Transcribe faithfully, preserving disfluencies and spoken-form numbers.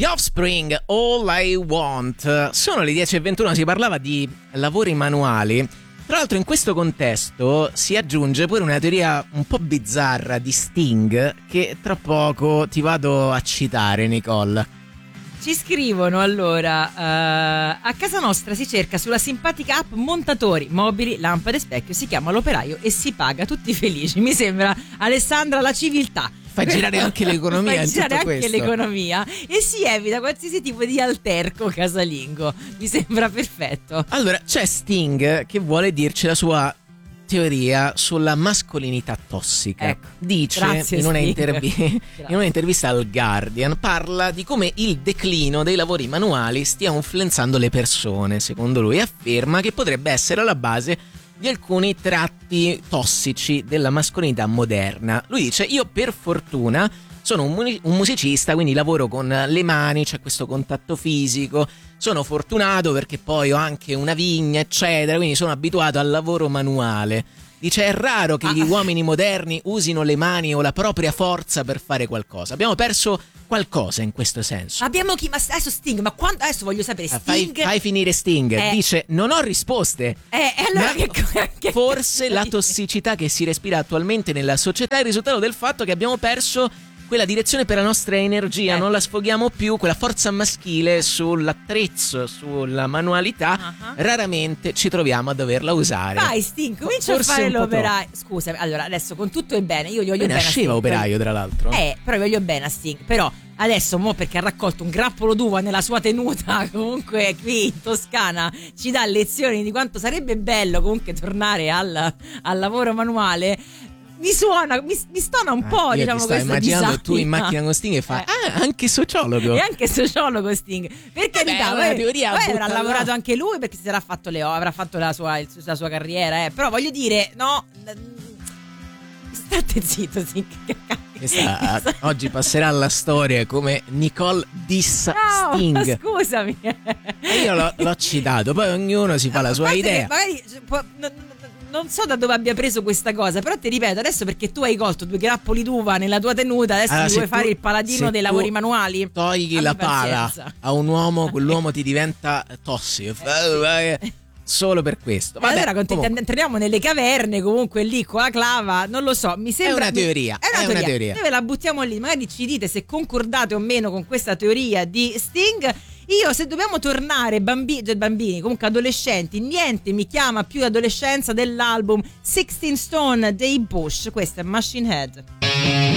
Gli Offspring, All I Want. Sono le dieci e ventuno, si parlava di lavori manuali. Tra l'altro in questo contesto si aggiunge pure una teoria un po' bizzarra di Sting che tra poco ti vado a citare, Nicole. Ci scrivono allora, uh, a casa nostra si cerca sulla simpatica app montatori, mobili, lampade, specchio, si chiama L'Operaio e si paga tutti felici. Mi sembra, Alessandra, la civiltà. Fa girare anche l'economia. Fa girare anche questo. l'economia e si evita qualsiasi tipo di alterco casalingo. Mi sembra perfetto. Allora, c'è Sting che vuole dirci la sua teoria sulla mascolinità tossica. Ecco, dice grazie, in, una Sting. intervi- in un'intervista al Guardian, parla di come il declino dei lavori manuali stia influenzando le persone. Secondo lui afferma che potrebbe essere alla base di alcuni tratti tossici della mascolinità moderna. Lui dice: io per fortuna sono un, mu- un musicista, quindi lavoro con le mani, c'è questo contatto fisico, sono fortunato perché poi ho anche una vigna, eccetera, quindi sono abituato al lavoro manuale. Dice: è raro che gli ah. uomini moderni usino le mani o la propria forza per fare qualcosa. Abbiamo perso qualcosa in questo senso. Abbiamo chi? Ma adesso Sting, ma quando, adesso voglio sapere Sting. Fai, fai finire Sting. Eh. Dice: non ho risposte. Eh, allora che, che forse la tossicità che si respira attualmente nella società è il risultato del fatto che abbiamo perso quella direzione per la nostra energia, eh. non la sfoghiamo più, quella forza maschile sull'attrezzo, sulla manualità, uh-huh. raramente ci troviamo a doverla usare. Vai Sting, comincia Forse a fare l'operaio. Scusa, allora adesso con tutto il bene, io gli voglio Beh, bene. Nasceva operaio, tra l'altro. Eh, però gli voglio bene a Sting, però adesso mo perché ha raccolto un grappolo d'uva nella sua tenuta comunque qui in Toscana ci dà lezioni di quanto sarebbe bello comunque tornare al, al lavoro manuale. Mi suona, mi, mi stona un po', ah, diciamo, questa immaginando disagina. Tu in macchina con Sting e fai eh. ah, anche sociologo. E anche sociologo Sting. Per carità, una teoria poi avrà là. lavorato anche lui perché si sarà fatto le avrà fatto la sua, il, la sua carriera, eh. Però voglio dire, no, state zitto, Sting. Questa, oggi passerà alla storia come Nicole dissa no, Sting. Scusami. E io l'ho, l'ho citato, poi ognuno si fa la sua idea. Magari può, no, non so da dove abbia preso questa cosa, però ti ripeto, adesso perché tu hai colto due grappoli d'uva nella tua tenuta, adesso allora, ti vuoi tu, fare il paladino dei lavori manuali? Togli la pala a un uomo, quell'uomo ti diventa tossico. Solo per questo. Vabbè, allora comunque. Entriamo nelle caverne, comunque lì con la clava, non lo so, mi sembra. È una teoria. È una, è teoria. una teoria. Noi ve la buttiamo lì, magari ci dite se concordate o meno con questa teoria di Sting. Io se dobbiamo tornare bambini, cioè bambini, comunque adolescenti, niente mi chiama più adolescenza dell'album sixteen Stone dei Bush. Questo è Machine Head.